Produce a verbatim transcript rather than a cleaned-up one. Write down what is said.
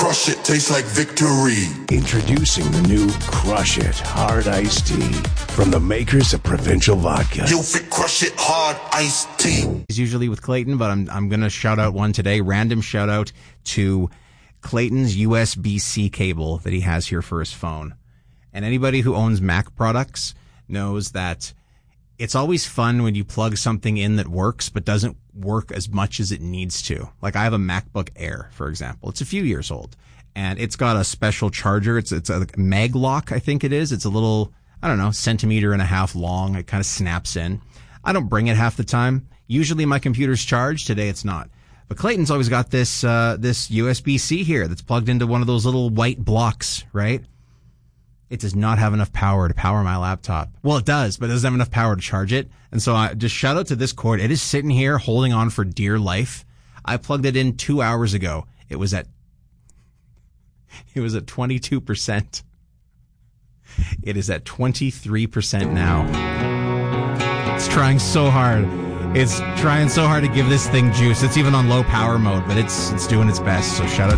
crush it, tastes like victory. Introducing the new Crush It Hard Iced Tea from the makers of Provincial Vodka. You fit Crush It Hard Iced Tea. Is usually with Clayton, but I'm I'm going to shout out one today. Random shout out to Clayton's U S B C cable that he has here for his phone. And anybody who owns Mac products knows that it's always fun when you plug something in that works but doesn't work as much as it needs to. Like I have a MacBook Air, for example. It's a few years old, and it's got a special charger. It's it's a Maglock, I think it is. It's a little, I don't know, centimeter and a half long. It kind of snaps in. I don't bring it half the time. Usually my computer's charged. Today it's not. But Clayton's always got this uh this U S B C here that's plugged into one of those little white blocks, right? It does not have enough power to power my laptop. Well, it does, but it doesn't have enough power to charge it. And so I just shout out to this cord. It is sitting here holding on for dear life. I plugged it in two hours ago. It was at, it was at twenty-two percent. It is at twenty-three percent now. It's trying so hard. It's trying so hard to give this thing juice. It's even on low power mode, but it's, it's doing its best. So shout out